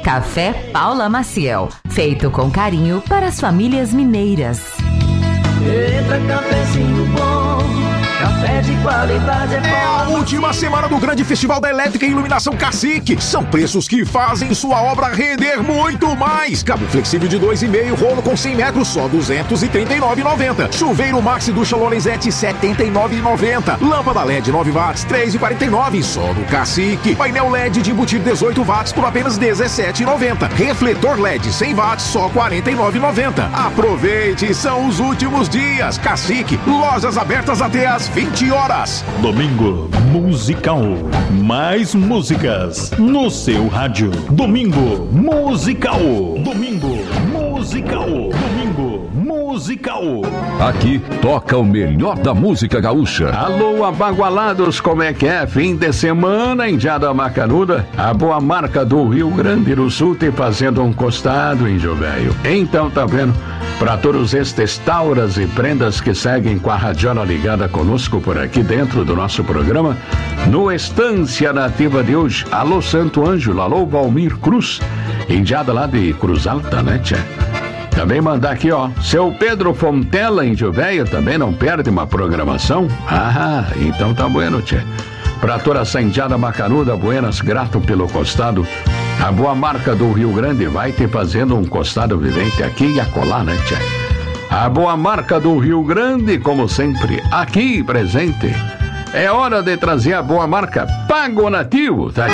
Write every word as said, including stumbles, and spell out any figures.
Café Paula Maciel, feito com carinho para as famílias mineiras. Eita, cafezinho bom, café de qualidade é bom. É a última semana do grande festival da Elétrica e Iluminação Cacique. São preços que fazem sua obra render muito mais. Cabo flexível de dois e meio, rolo com cem metros, só duzentos e trinta e nove reais e noventa centavos. Chuveiro Maxi Ducha Lorenzetti, setenta e nove reais e noventa centavos. Lâmpada L E D nove watts, três reais e quarenta e nove centavos, só no Cacique. Painel L E D de embutir dezoito watts por apenas dezessete reais e noventa centavos. Refletor L E D cem watts, só quarenta e nove reais e noventa centavos. Aproveite, são os últimos dias. Cacique, lojas abertas até às vinte horas. Domingo Musical. Mais músicas no seu rádio. Domingo Musical. Domingo Musical. Domingo Musical. Aqui toca o melhor da música gaúcha. Alô, abagualados, como é que é? Fim de semana em Diada Macanuda. A boa marca do Rio Grande do Sul tem fazendo um costado em Jovelho. Então, tá vendo? Para todos estes tauras e prendas que seguem com a radiola ligada conosco por aqui dentro do nosso programa, no Estância Nativa de hoje. Alô, Santo Ângelo, alô, Valmir Cruz, indiada lá de Cruz Alta, né, tchê? Também mandar aqui, ó, seu Pedro Fontela em Jovelho, também não perde uma programação? Ah, então tá bueno, tchê. Pra toda essa indiada macanuda, buenas, grato pelo costado. A boa marca do Rio Grande vai te fazendo um costado vivente aqui e acolá, né, tchê? A boa marca do Rio Grande, como sempre, aqui presente. É hora de trazer a boa marca Pago Nativo, tá?